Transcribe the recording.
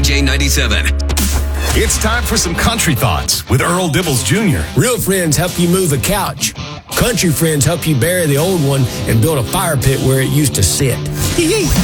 CJ 97. It's time for some country thoughts with Earl Dibbles Jr. Real friends help you move a couch. Country friends help you bury the old one and build a fire pit where it used to sit.